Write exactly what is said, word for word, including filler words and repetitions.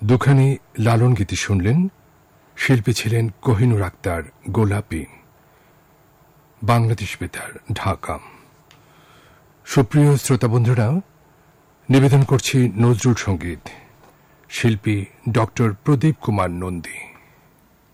দুখানি লালন গীতি শুনলেন। শিল্পী ছিলেন কোহিনুর আক্তার গোলাপী, বাংলাদেশ বেতার, ঢাকা। সুপ্রিয় শ্রোতা বন্ধুরা, নিবেদন করছি নজরুল সঙ্গীত। শিল্পী ডক্টর প্রদীপ কুমার নন্দী।